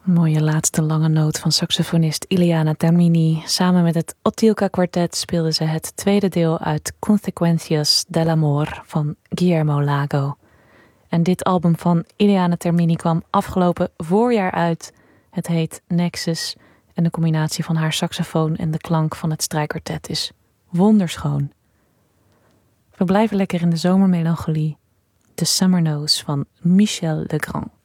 Een mooie laatste lange noot van saxofonist Iliana Termini. Samen met het Otilka Quartet speelde ze het tweede deel uit Consequencias del Amor van Guillermo Lago. En dit album van Iliana Termini kwam afgelopen voorjaar uit. Het heet Nexus en de combinatie van haar saxofoon en de klank van het strijkkwartet is wonderschoon. We blijven lekker in de zomermelancholie. The Summer Nose van Michel Legrand.